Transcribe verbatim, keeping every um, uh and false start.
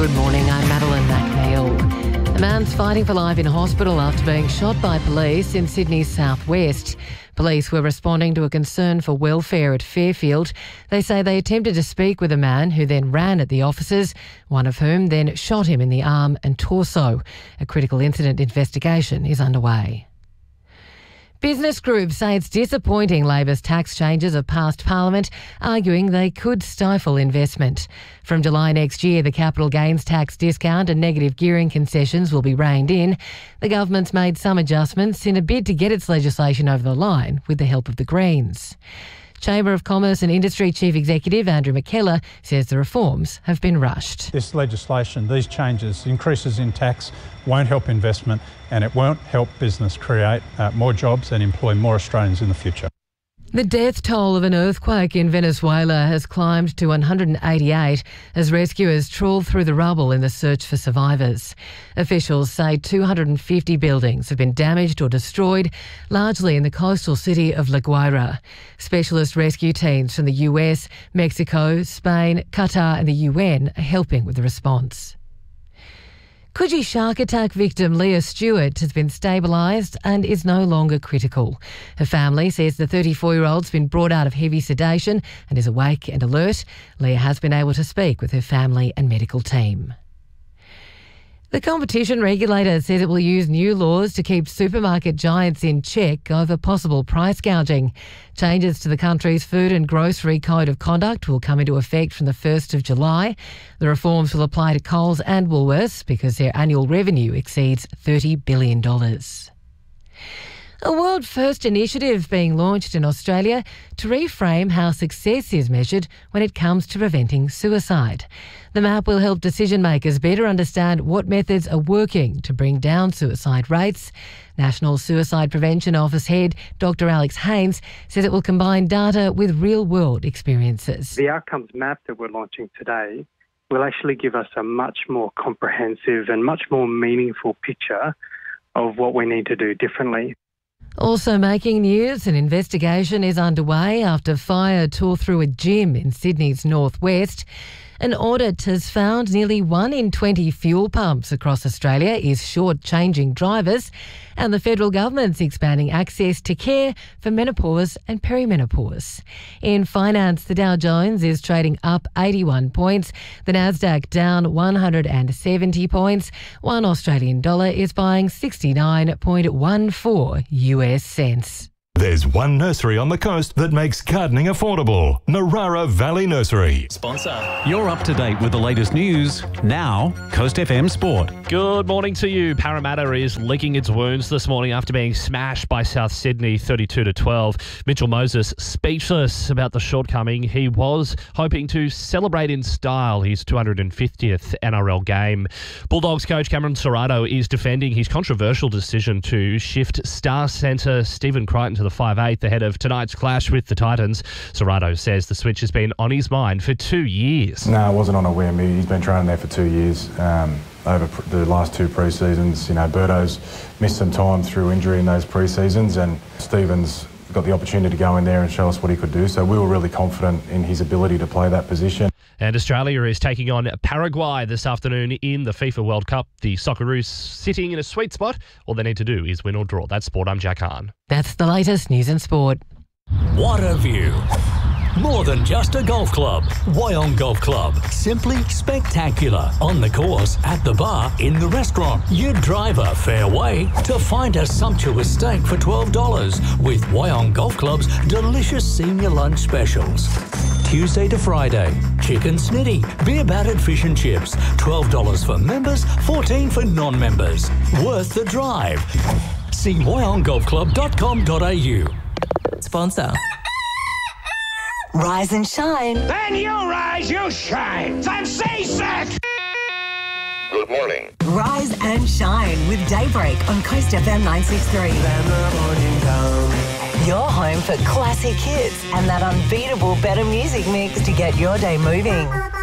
Good morning, I'm Madeline McNeil. A man's fighting for life in hospital after being shot by police in Sydney's southwest. Police were responding to a concern for welfare at Fairfield. They say they attempted to speak with a man who then ran at the officers, one of whom then shot him in the arm and torso. A critical incident investigation is underway. Business groups say it's disappointing Labor's tax changes have passed Parliament, arguing they could stifle investment. From July next year, the capital gains tax discount and negative gearing concessions will be reined in. The government's made some adjustments in a bid to get its legislation over the line with the help of the Greens. Chamber of Commerce and Industry Chief Executive Andrew McKellar says the reforms have been rushed. This legislation, these changes, increases in tax, won't help investment and it won't help business create uh, more jobs and employ more Australians in the future. The death toll of an earthquake in Venezuela has climbed to one hundred eighty-eight as rescuers trawl through the rubble in the search for survivors. Officials say two hundred fifty buildings have been damaged or destroyed, largely in the coastal city of La Guaira. Specialist rescue teams from the U S, Mexico, Spain, Qatar and the U N are helping with the response. Coogee shark attack victim Leah Stewart has been stabilised and is no longer critical. Her family says the thirty-four-year-old's been brought out of heavy sedation and is awake and alert. Leah has been able to speak with her family and medical team. The competition regulator says it will use new laws to keep supermarket giants in check over possible price gouging. Changes to the country's Food and Grocery Code of Conduct will come into effect from the first of July. The reforms will apply to Coles and Woolworths because their annual revenue exceeds thirty billion dollars. A world-first initiative being launched in Australia to reframe how success is measured when it comes to preventing suicide. The map will help decision-makers better understand what methods are working to bring down suicide rates. National Suicide Prevention Office head Doctor Alex Haynes says it will combine data with real-world experiences. The outcomes map that we're launching today will actually give us a much more comprehensive and much more meaningful picture of what we need to do differently. Also making news, an investigation is underway after fire tore through a gym in Sydney's northwest. An audit has found nearly one in twenty fuel pumps across Australia is short-changing drivers, and the federal government's expanding access to care for menopause and perimenopause. In finance, the Dow Jones is trading up eighty-one points, the Nasdaq down one hundred seventy points. One Australian dollar is buying sixty-nine point one four U S cents. There's one nursery on the coast that makes gardening affordable. Narara Valley Nursery. Sponsor. You're up to date with the latest news. Now, Coast F M Sport. Good morning to you. Parramatta is licking its wounds this morning after being smashed by South Sydney thirty-two to twelve. Mitchell Moses speechless about the shortcoming. He was hoping to celebrate in style his two hundred fiftieth N R L game. Bulldogs coach Cameron Serrato is defending his controversial decision to shift star centre Stephen Crichton to the five eighth ahead of tonight's clash with the Titans. Serrato says the switch has been on his mind for two years. No, it wasn't on a whim. He's been training there for two years. Um, over pr- the last two pre-seasons, you know, Birdo's missed some time through injury in those pre-seasons, and Stephen's got the opportunity to go in there and show us what he could do. So we were really confident in his ability to play that position. And Australia is taking on Paraguay this afternoon in the FIFA World Cup. The Socceroos sitting in a sweet spot. All they need to do is win or draw. That's Sport. I'm Jack Hahn. That's the latest news and sport. What a view. More than just a golf club. Wyong Golf Club. Simply spectacular. On the course, at the bar, in the restaurant. You drive a fair way to find a sumptuous steak for twelve dollars with Wyong Golf Club's delicious senior lunch specials. Tuesday to Friday. Chicken snitty, beer battered fish and chips. twelve dollars for members, fourteen dollars for non-members. Worth the drive. See wyong golf club dot com dot a u. Sponsor. Rise and shine. Then you rise, you shine. Then say set. Good morning. Rise and shine with Daybreak on Coast F M nine sixty-three. Your home for classic hits and that unbeatable better music mix to get your day moving.